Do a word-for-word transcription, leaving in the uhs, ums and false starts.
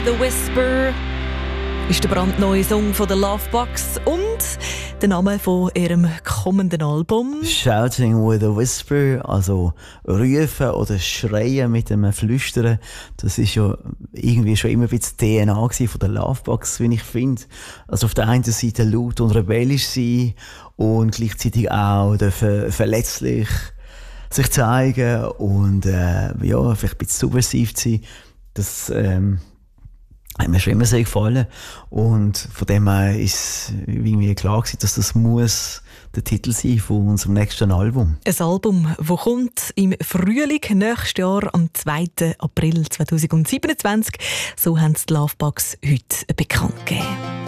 with a Whisper ist der brandneue Song von den Lovebugz und der Name von ihrem kommenden Album. Shouting with a Whisper, also rufen oder schreien mit einem Flüstern, das ist ja irgendwie schon immer ein bisschen die D N A von den Lovebugz, wie ich finde. Also auf der einen Seite laut und rebellisch sein und gleichzeitig auch dürfen verletzlich sich zeigen und äh, ja, vielleicht ein bisschen subversiv sein. Das ähm, hat mir schon immer sehr gefallen. Und von dem her ist irgendwie klar gewesen, dass das muss der Titel sein von unserem nächsten Album. Ein Album, das kommt im Frühling nächstes Jahr, am zweiten April zweitausendsiebenundzwanzig. So haben es die Lovebugz heute bekannt gegeben.